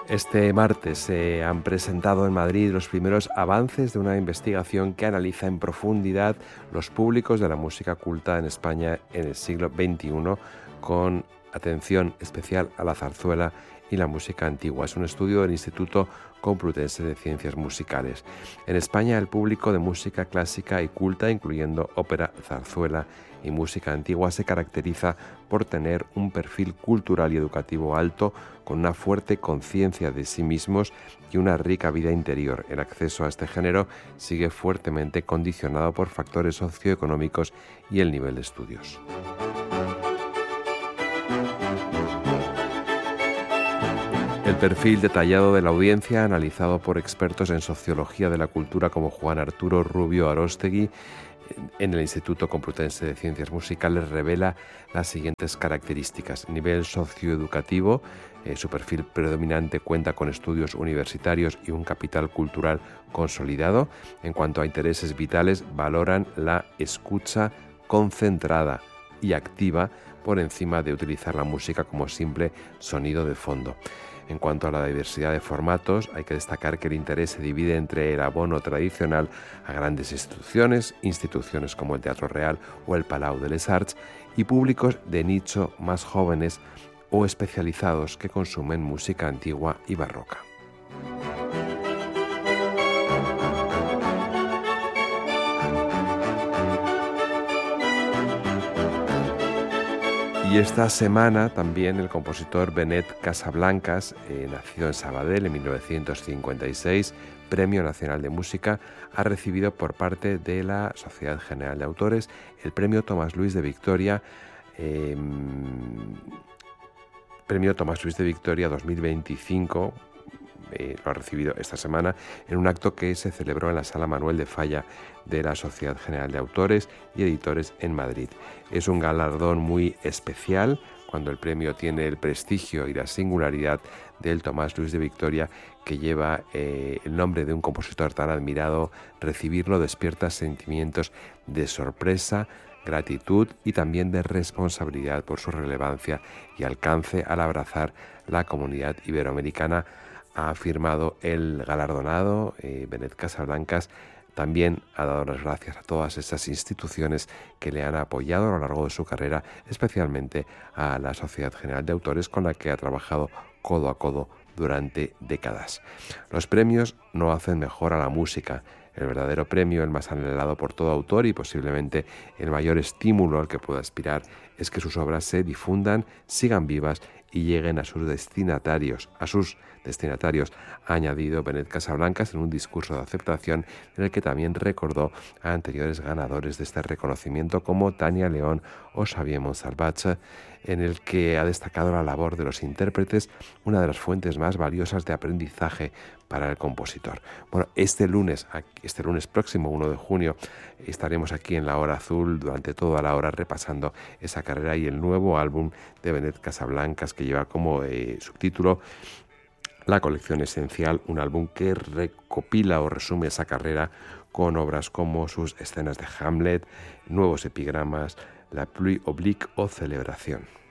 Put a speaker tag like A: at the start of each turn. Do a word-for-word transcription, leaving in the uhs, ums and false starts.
A: Este martes se han presentado en Madrid los primeros avances de una investigación que analiza en profundidad los públicos de la música culta en España en el siglo veintiuno, con atención especial a la zarzuela y la música antigua. Es un estudio del Instituto Complutense de Ciencias Musicales. En España, el público de música clásica y culta, incluyendo ópera, zarzuela y música antigua, se caracteriza por tener un perfil cultural y educativo alto, con una fuerte conciencia de sí mismos y una rica vida interior. El acceso a este género sigue fuertemente condicionado por factores socioeconómicos y el nivel de estudios. El perfil detallado de la audiencia, analizado por expertos en sociología de la cultura como Juan Arturo Rubio Aróstegui, en el Instituto Complutense de Ciencias Musicales, revela las siguientes características. Nivel socioeducativo, eh, su perfil predominante cuenta con estudios universitarios y un capital cultural consolidado. En cuanto a intereses vitales, valoran la escucha concentrada y activa por encima de utilizar la música como simple sonido de fondo. En cuanto a la diversidad de formatos, hay que destacar que el interés se divide entre el abono tradicional a grandes instituciones, instituciones como el Teatro Real o el Palau de les Arts, y públicos de nicho más jóvenes o especializados que consumen música antigua y barroca. Y esta semana también el compositor Benet Casablancas, eh, nacido en Sabadell en mil novecientos cincuenta y seis, Premio Nacional de Música, ha recibido por parte de la Sociedad General de Autores el Premio Tomás Luis de Victoria, eh, Premio Tomás Luis de Victoria dos mil veinticinco. Eh, lo ha recibido esta semana en un acto que se celebró en la Sala Manuel de Falla de la Sociedad General de Autores y Editores en Madrid. Es un galardón muy especial cuando el premio tiene el prestigio y la singularidad del Tomás Luis de Victoria, que lleva eh, el nombre de un compositor tan admirado. Recibirlo despierta sentimientos de sorpresa, gratitud y también de responsabilidad por su relevancia y alcance al abrazar la comunidad iberoamericana, ha afirmado el galardonado. eh, Benet Casablancas también ha dado las gracias a todas esas instituciones que le han apoyado a lo largo de su carrera, especialmente a la Sociedad General de Autores, con la que ha trabajado codo a codo durante décadas. Los premios no hacen mejor a la música. El verdadero premio, el más anhelado por todo autor y posiblemente el mayor estímulo al que pueda aspirar, es que sus obras se difundan, sigan vivas y lleguen a sus destinatarios, a sus destinatarios, ha añadido Benet Casablancas en un discurso de aceptación en el que también recordó a anteriores ganadores de este reconocimiento como Tania León o Xavier Montsalvatge, en el que ha destacado la labor de los intérpretes, una de las fuentes más valiosas de aprendizaje para el compositor. Bueno, este lunes, este lunes próximo, uno de junio, estaremos aquí en la Hora Azul durante toda la hora repasando esa carrera y el nuevo álbum de Benet Casablancas, que lleva como eh, subtítulo La colección esencial, un álbum que recopila o resume esa carrera con obras como sus escenas de Hamlet, nuevos epigramas, La pluie oblique o Celebración.